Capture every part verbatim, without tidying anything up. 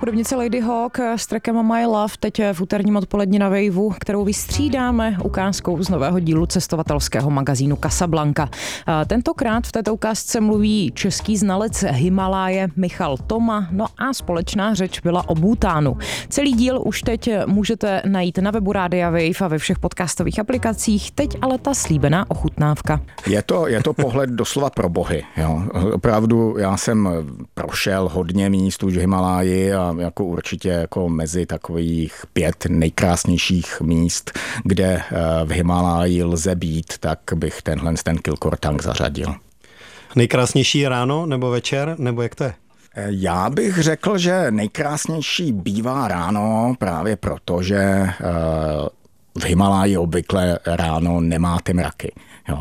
hudebnice Lady Hawk s trackem My Love teď v úterním odpolední na Waveu, kterou vystřídáme ukázkou z nového dílu cestovatelského magazínu Casablanca. Tentokrát v této ukázce mluví český znalec Himaláje Michal Toma, no a společná řeč byla o Bhútánu. Celý díl už teď můžete najít na webu Rádia Wave a ve všech podcastových aplikacích, teď ale ta slíbená ochutnávka. Je to, je to pohled doslova pro bohy. Jo. Opravdu já jsem prošel hodně míst už v Himaláji a jako určitě jako mezi takových pět nejkrásnějších míst, kde v Himaláji lze být, tak bych tenhle ten Kilkortang zařadil. Nejkrásnější ráno nebo večer, nebo jak to je? Já bych řekl, že nejkrásnější bývá ráno právě proto, že v Himaláji obvykle ráno nemáte mraky. Jo.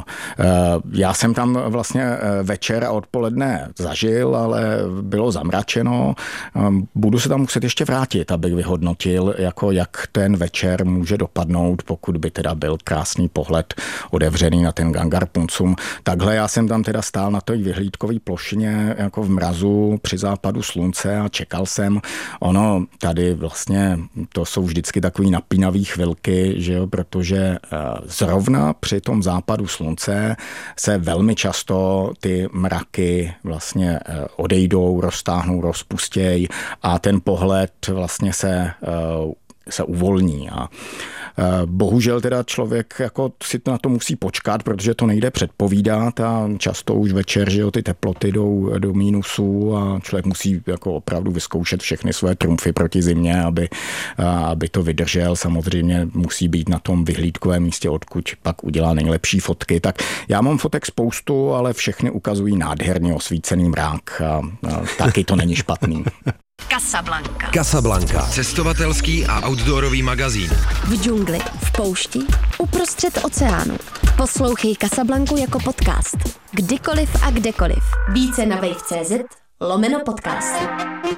Já jsem tam vlastně večer a odpoledne zažil, ale bylo zamračeno. Budu se tam muset ještě vrátit, abych vyhodnotil, jako jak ten večer může dopadnout, pokud by teda byl krásný pohled otevřený na ten Gangar Punsum. Takhle já jsem tam teda stál na té vyhlídkové plošině jako v mrazu při západu slunce a čekal jsem. Ono tady vlastně to jsou vždycky takový napínavý chvilky, že jo, protože zrovna při tom západu slunce se velmi často ty mraky vlastně odejdou, roztáhnou, rozpustějí a ten pohled vlastně se, se uvolní. A bohužel teda člověk jako si na to musí počkat, protože to nejde předpovídat a často už večer, že jo, ty teploty jdou do mínusů a člověk musí jako opravdu vyzkoušet všechny své trumfy proti zimě, aby, aby to vydržel. Samozřejmě musí být na tom vyhlídkovém místě, odkud pak udělá nejlepší fotky. Tak já mám fotek spoustu, ale všechny ukazují nádherně osvícený mrák a, a taky to není špatný. Casablanca. Casablanca. Cestovatelský a outdoorový magazín. V džungli, v poušti, uprostřed oceánu. Poslouchej Casablancu jako podcast. Kdykoliv a kdekoliv. Více na wave tečka cé zet lomeno podcast.